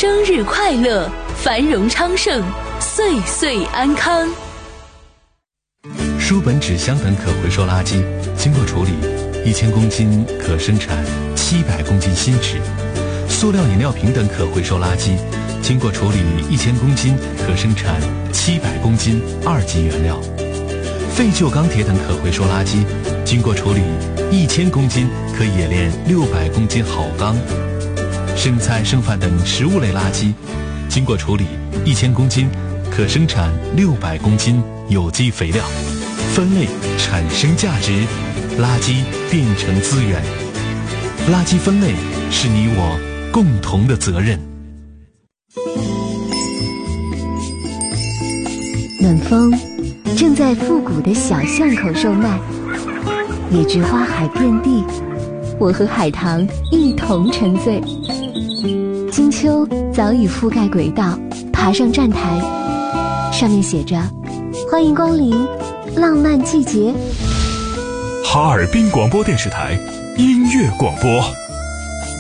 生日快乐，繁荣昌盛，岁岁安康。 书本、纸箱等可回收垃圾经过处理，1000公斤可生产700公斤新纸；塑料饮料瓶等可回收垃圾经过处理1000公斤可生产700公斤2级原料；废旧钢铁等可回收垃圾经过处理1000公斤可冶炼600公斤好钢；剩菜剩饭等食物类垃圾经过处理1000公斤可生产600公斤有机肥料。分类产生价值，垃圾变成资源。垃圾分类是你我共同的责任。 暖风正在复古的小巷口售卖，野菊花海遍地，我和海棠一同沉醉。金秋早已覆盖轨道，爬上站台，上面写着欢迎光临浪漫季节。 哈尔滨广播电视台音乐广播。